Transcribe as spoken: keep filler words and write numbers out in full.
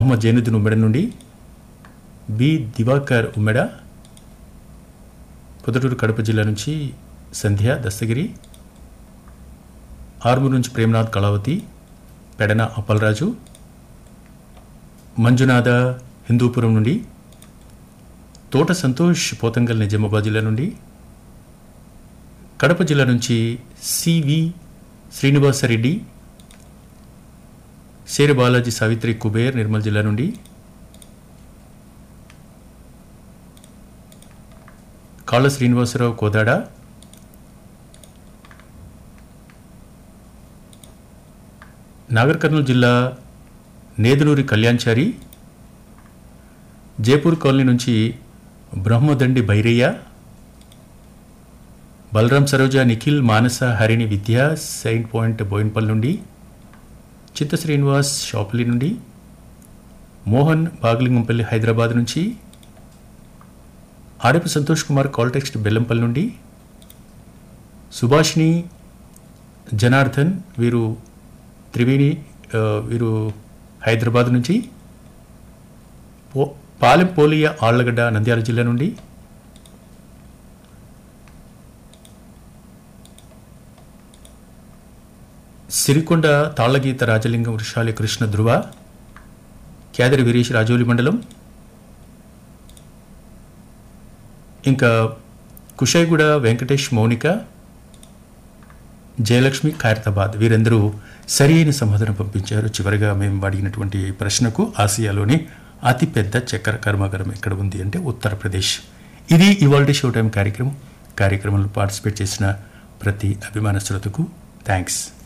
మొహమ్మద్ జైనుద్దీన్ ఉమ్మెడ నుండి, బి దివాకర్ ఉమ్మెడ పొదటూరు కడప జిల్లా నుంచి సంధ్య దస్తగిరి, ఆర్మూరు నుంచి ప్రేమనాథ్ కళావతి, పెడన అప్పలరాజు, మంజునాథ హిందూపురం నుండి, తోట సంతోష్ పోతంగల్ నిజామాబాద్ జిల్లా నుండి, కడప జిల్లా నుంచి సివి శ్రీనివాసరెడ్డి, శేర బాలాజీ సావిత్రి కుబేర్ నిర్మల్ జిల్లా నుండి, కాళ్ళ శ్రీనివాసరావు కోదాడ, నాగర్ కర్నూలు జిల్లా నేదునూరి కళ్యాణ్చారి, జైపూర్ కాలనీ నుంచి బ్రహ్మదండి భైరయ్య, బలరాం సరోజ నిఖిల్ మానస హరిణి విద్య సెయింట్ పాయింట్ బోయిన్పల్ నుండి, చిత్త శ్రీనివాస్ షాపులి నుండి, మోహన్ బాగలింగంపల్లి హైదరాబాద్ నుంచి, ఆడపు సంతోష్ కుమార్ కాల్టెక్స్ట్ బెల్లంపల్లి నుండి, సుభాష్ని జనార్దన్ వీరు త్రివేణి వీరు హైదరాబాద్ నుంచి, పో పాలెం పోలియా ఆళ్లగడ్డ నంద్యాల జిల్లా నుండి, సిరికొండ తాళ్లగీత రాజలింగం వృషాలి కృష్ణ ధ్రువ, క్యాదరి వీరేష్ రాజోలి మండలం, ఇంకా కుషాయిగూడ వెంకటేష్ మౌనిక, జయలక్ష్మి ఖైరతాబాద్ వీరందరూ సరి అయిన సమాధానం పంపించారు. చివరిగా మేము అడిగినటువంటి ప్రశ్నకు ఆసియాలోని అతిపెద్ద చక్కెర కర్మాగారం ఎక్కడ ఉంది అంటే ఉత్తరప్రదేశ్. ఇది ఇవాల్టి షో టైం కార్యక్రమం. కార్యక్రమంలో పార్టిసిపేట్ చేసిన ప్రతి అభిమాన శ్రోతకు థ్యాంక్స్.